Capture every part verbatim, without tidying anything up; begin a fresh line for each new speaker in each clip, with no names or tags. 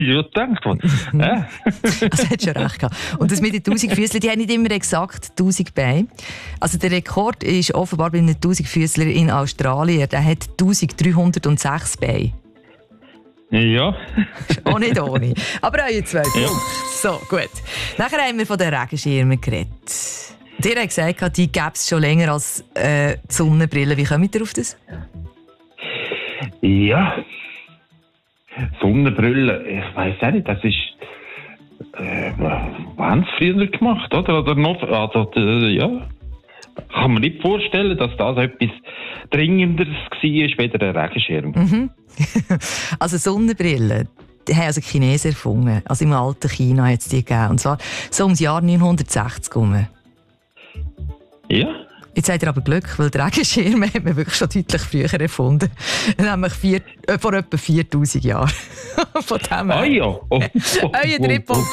Ja, gedacht. Äh.
Also hat schon recht gehabt. Und das mit den Tausendfüßlern, die haben nicht immer exakt tausend Beine. Also der Rekord ist offenbar bei einem Tausendfüßler in Australien. Der hat eintausenddreihundertsechs Beine.
Ja.
Auch nicht ohne. Aber auch jetzt zwei
Ja.
So, gut. Nachher haben wir von den Regenschirmen geredet. Dir hat gesagt, die gäbe es schon länger als äh, die Sonnenbrille. Wie kommt ihr auf das?
Ja. Sonnenbrille, ich weiss auch nicht, das ist. Äh, haben sie früher gemacht, oder? Oder noch. Also, äh, ja. Kann man nicht vorstellen, dass das etwas Dringenderes war, wie der Regenschirm.
Mhm. Also Sonnenbrillen, die haben also die Chinesen erfunden. Also im alten China hat es die gegeben. Und zwar so ums Jahr neunhundertsechzig herum.
Ja.
Jetzt habt ihr aber Glück, weil die Regenschirme haben wir wirklich schon deutlich früher erfunden. Nämlich vier, äh, vor etwa viertausend Jahren. Von dem her.
Ah ja. Oh, oh,
Euer Trippel.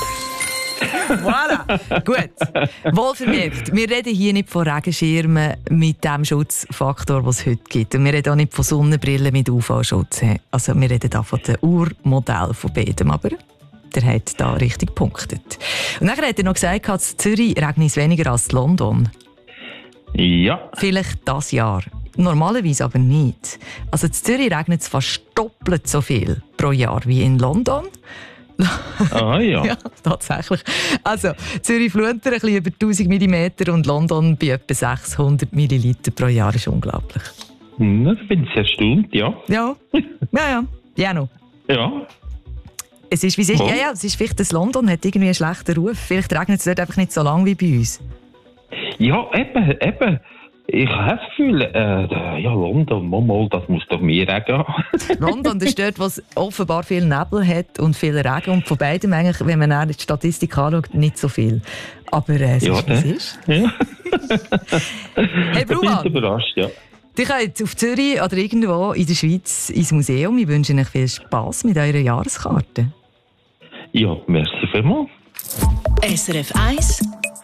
Voilà. Gut. Wohlvermerkt, wir reden hier nicht von Regenschirmen mit dem Schutzfaktor, den es heute gibt. Und wir reden auch nicht von Sonnenbrillen mit U V-Schutz. Also wir reden hier von dem Urmodell von beidem. Aber der hat da richtig gepunktet. Und dann hat er noch gesagt, in Zürich regnet es weniger als in London.
Ja.
Vielleicht das Jahr. Normalerweise aber nicht. Also in Zürich regnet es fast doppelt so viel pro Jahr wie in London.
Ah ja.
Ja, tatsächlich. Also Zürich flutet ein bisschen über tausend Millimeter und London bei etwa sechshundert Milliliter pro Jahr. Das ist unglaublich.
Na, da bin ich erstaunt, ja.
Ja, ja, ja. Ja, noch.
Ja.
Es ist, wie es ist.
Oh.
Ja, ja, es ist vielleicht, dass London hat irgendwie einen schlechten Ruf. Vielleicht regnet es dort einfach nicht so lange wie bei uns.
Ja, eben, eben. Ich habe das Gefühl, äh, ja, London, mal, das muss doch mehr Regen haben.
London, das ist dort, wo es offenbar viel Nebel hat und viel Regen. Und von beidem eigentlich, wenn man dann die Statistik anschaut, nicht so viel. Aber äh, es
Ja,
ist, wie es ist.
Ja.
Hey,
Ich
Bruman,
bin überrascht, ja.
ihr könnt auf Zürich oder irgendwo in der Schweiz ins Museum. Ich wünsche euch viel Spass mit eurer Jahreskarte.
Ja, merci vielmals.
S R F eins